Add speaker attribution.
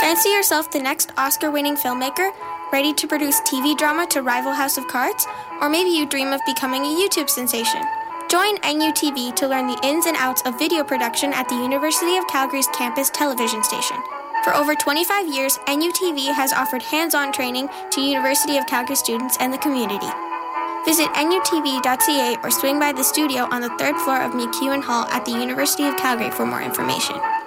Speaker 1: Fancy yourself the next Oscar-winning filmmaker, ready to produce TV drama to rival House of Cards? Or maybe you dream of becoming a YouTube sensation. Join NUTV to learn the ins and outs of video production at the University of Calgary's campus television station. For over 25 years, NUTV has offered hands-on training to University of Calgary students and the community. Visit nutv.ca or swing by the studio on the third floor of McEwen Hall at the University of Calgary for more information.